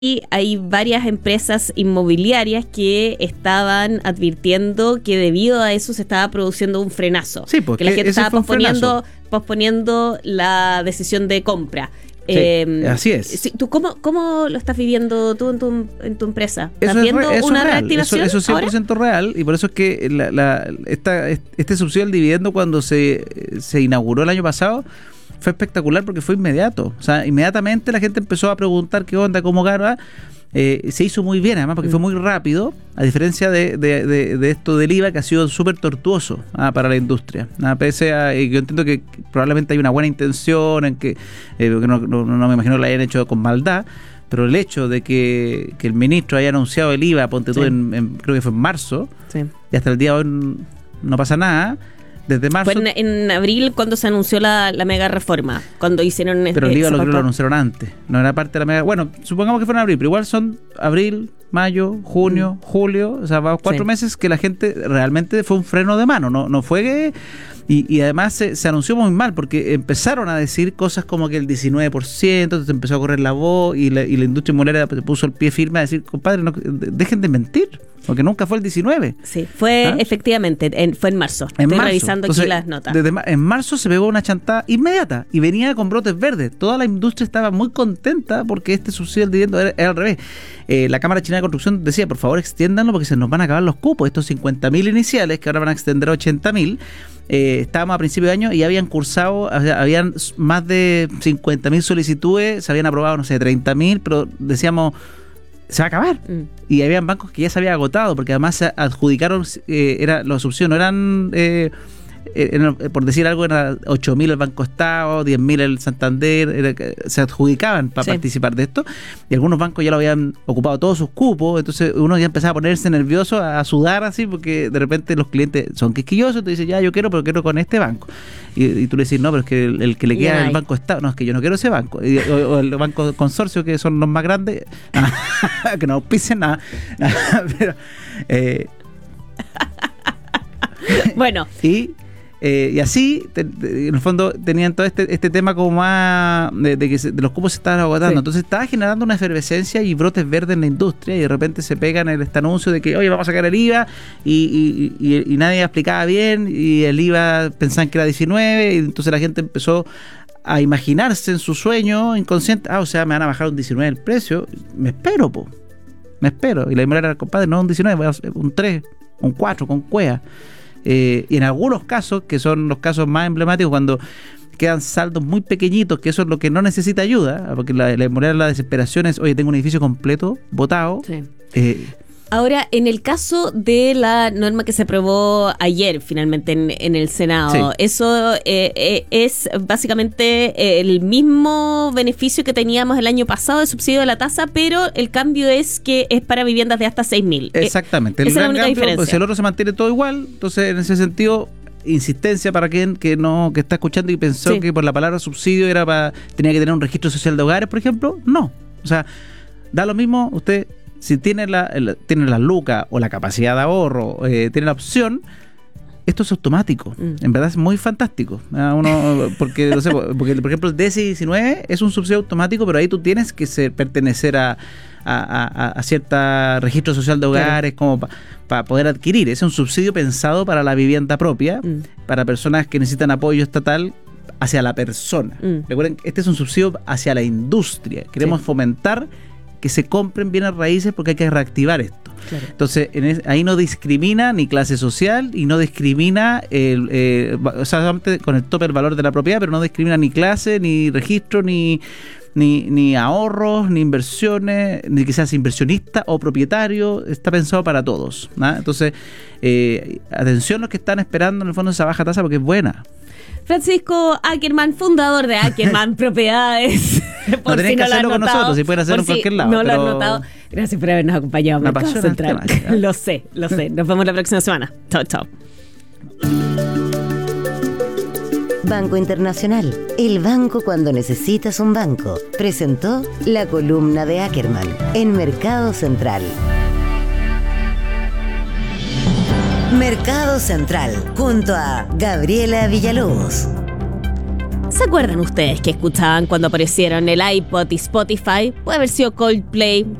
Y hay varias empresas inmobiliarias que estaban advirtiendo que debido a eso se estaba produciendo un frenazo. Sí, porque que la gente estaba posponiendo la decisión de compra. Sí, así es. Sí, ¿tú cómo lo estás viviendo tú en tu empresa? ¿Estás Eso viendo eso una es real, reactivación? Eso es 100% real, y por eso es que este subsidio al dividendo, cuando se inauguró el año pasado, fue espectacular porque fue inmediato. O sea, inmediatamente la gente empezó a preguntar qué onda, cómo gana. Se hizo muy bien, además, porque fue muy rápido, a diferencia de esto del IVA, que ha sido súper tortuoso para la industria. Pese a yo entiendo que probablemente hay una buena intención, en que no me imagino que la hayan hecho con maldad, pero el hecho de que el ministro haya anunciado el IVA, ponte tú, creo que fue en marzo, y hasta el día de hoy no pasa nada. Desde marzo. Fue en abril cuando se anunció la mega reforma, cuando hicieron... Pero el IVA lo anunciaron antes, no era parte de la mega... Bueno, supongamos que fue en abril, pero igual son abril, mayo, junio, julio, o sea, va 4 meses que la gente realmente fue un freno de mano, no fue que... Y además se anunció muy mal, porque empezaron a decir cosas como que el 19%, entonces empezó a correr la voz, y la industria inmobiliaria puso el pie firme a decir, compadre, dejen de mentir, porque nunca fue el 19%. Sí, fue efectivamente, fue en marzo. Estoy revisando aquí las notas. En marzo se pegó una chantada inmediata y venía con brotes verdes. Toda la industria estaba muy contenta porque este subsidio al dividendo era al revés. La Cámara Chilena de Construcción decía, por favor, extiéndanlo porque se nos van a acabar los cupos. Estos 50.000 iniciales, que ahora van a extender a 80.000, estábamos a principio de año y habían cursado, o sea, habían más de 50.000 solicitudes, se habían aprobado, no sé, 30.000, pero decíamos, se va a acabar. Y habían bancos que ya se había agotado, porque además se adjudicaron, los subsidios no eran, por decir algo, era 8.000 el Banco Estado, 10.000 el Santander, se adjudicaban para participar de esto, y algunos bancos ya lo habían ocupado todos sus cupos, entonces uno ya empezaba a ponerse nervioso, a sudar así, porque de repente los clientes son quisquillosos, te dicen, ya, yo quiero, pero quiero con este banco. Y tú le decís, no, pero es que el que le queda el Banco Estado, no, es que yo no quiero ese banco. O el Banco Consorcio, que son los más grandes, que no auspicien nada. Pero, bueno. Y así, en el fondo, tenían todo este tema como más de que de los cupos se estaban agotando. Sí. Entonces estaba generando una efervescencia y brotes verdes en la industria, y de repente se pegan este anuncio de que, oye, vamos a sacar el IVA, y nadie explicaba bien, y el IVA pensaban que era 19, y entonces la gente empezó a imaginarse en su sueño inconsciente, o sea, me van a bajar un 19 el precio, me espero. Y la inmobiliaria era, compadre, no un 19, voy a hacer un 3, un 4 con cuea. Y en algunos casos, que son los casos más emblemáticos, cuando quedan saldos muy pequeñitos, que eso es lo que no necesita ayuda, porque la inmobiliaria, la desesperación es, oye, tengo un edificio completo botado. Sí. Ahora, en el caso de la norma que se aprobó ayer finalmente en el Senado, sí, eso es básicamente el mismo beneficio que teníamos el año pasado de subsidio de la tasa, pero el cambio es que es para viviendas de hasta 6.000. Exactamente. Esa es la única diferencia. Pues el otro se mantiene todo igual, entonces en ese sentido, insistencia para quien que está escuchando y pensó que por la palabra subsidio tenía que tener un registro social de hogares, por ejemplo. No. O sea, da lo mismo usted. Si tiene la lucas o la capacidad de ahorro, tiene la opción, esto es automático. En verdad es muy fantástico. Porque, no sé, porque por ejemplo el DC-19 es un subsidio automático, pero ahí tú tienes que pertenecer a cierta registro social de hogares, como para poder adquirir. Es un subsidio pensado para la vivienda propia, para personas que necesitan apoyo estatal hacia la persona. Recuerden, este es un subsidio hacia la industria. Queremos fomentar que se compren bienes raíces porque hay que reactivar esto. Claro. Entonces, ahí no discrimina ni clase social y no discrimina, solamente con el tope del valor de la propiedad, pero no discrimina ni clase, ni registro, ni ahorros, ni inversiones, ni que seas inversionista o propietario. Está pensado para todos, ¿no? Entonces, atención los que están esperando en el fondo esa baja tasa, porque es buena. Francisco Ackerman, fundador de Ackerman Propiedades. No tenés que hacerlo con nosotros, si pueden hacerlo en cualquier lado. No lo han notado. Gracias por habernos acompañado. Me apasiona el tema. Lo sé. Nos vemos la próxima semana. Chao. Banco Internacional, el banco cuando necesitas un banco, presentó la columna de Ackerman en Mercado Central. Mercado Central, junto a Gabriela Villalobos. se acuerdan ustedes que escuchaban cuando aparecieron el iPod y Spotify? Puede haber sido Coldplay,